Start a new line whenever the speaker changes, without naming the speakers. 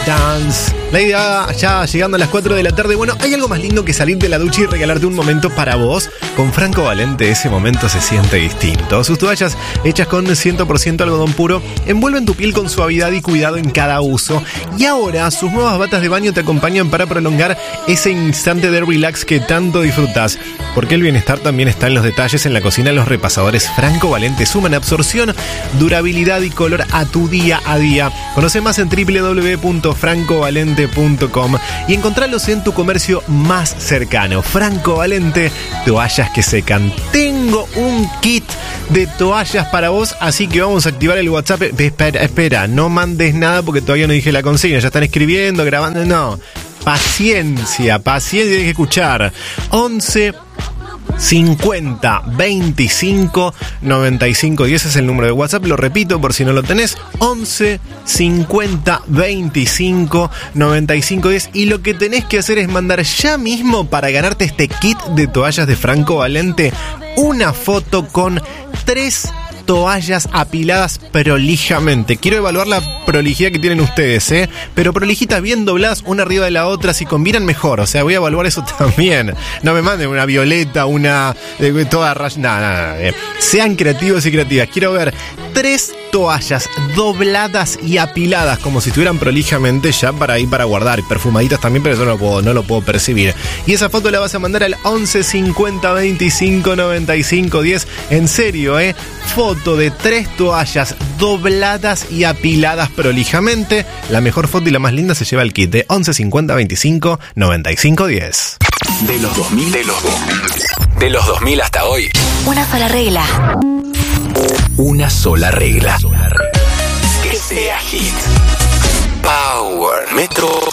Dance. La idea ya llegando a las 4 de la tarde. Bueno, ¿hay algo más lindo que salir de la ducha y regalarte un momento para vos? Con Franco Valente ese momento se siente distinto. Sus toallas hechas con 100% algodón puro envuelven tu piel con suavidad y cuidado en cada uso. Y ahora sus nuevas batas de baño te acompañan para prolongar ese instante de relax que tanto disfrutas. Porque el bienestar también está en los detalles. En la cocina los repasadores Franco Valente suman absorción, durabilidad y color a tu día a día. Conoce más en www.francovalente.com y encontralos en tu comercio más cercano. Franco Valente, toallas que secan. Tengo un kit de toallas para vos, así que vamos a activar el WhatsApp. Espera, no mandes nada porque todavía no dije la consigna. Ya están escribiendo, grabando. No, paciencia, tienes que escuchar. 11 50 25 95 10 es el número de WhatsApp. Lo repito por si no lo tenés: 11 50 25 95 10. Y lo que tenés que hacer es mandar ya mismo, para ganarte este kit de toallas de Franco Valente, una foto con 3 toallas apiladas prolijamente. Quiero evaluar la prolijidad que tienen ustedes, pero prolijitas bien dobladas una arriba de la otra, si combinan mejor. O sea, voy a evaluar eso también. No me manden una violeta, una toda raya. Nada. Sean creativos y creativas. Quiero ver 3 toallas dobladas y apiladas como si estuvieran prolijamente, ya para ir para guardar. Perfumaditas también, pero eso no lo puedo percibir. Y esa foto la vas a mandar al 11 50 25 95 10. En serio, foto de 3 toallas dobladas y apiladas prolijamente. La mejor foto y la más linda se lleva el kit de 11 50 25 95 10.
De los 2000 hasta hoy.
Una sola regla.
Una sola regla. Que sea hit. Power Metro